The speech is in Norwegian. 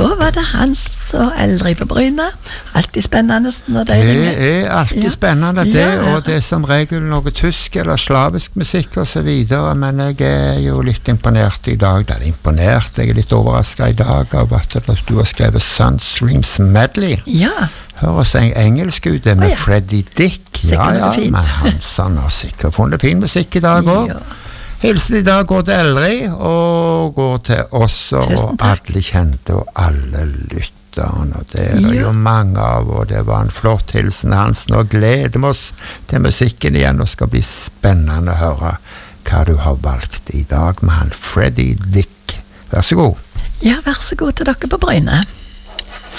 Da var det Hans og Eldre på Bryne. Alltid spennende når de ringer. Det alltid spennende, det, og det som regel noe tysk eller slavisk musikk og så videre, men jeg jo litt imponert i dag. Det imponert, jeg litt overrasket i dag av at du har skrevet Sunstreams Medley. Ja. Høres engelsk ut, det med Freddie Dick. Sikkert fint. Men han har sikkert funnet fin musikk i dag også. Hilsen i dag går til Eldre, og går til oss, og alle kjente, og alle lytterne, og det jo mange av, og det var en flott hilsen hans. Nå gleder vi oss til musikken igjen, og skal bli spennende å høre hva du har valgt i dag med han Freddie Dick. Vær så god. Ja, vær så god til dere på Bryne.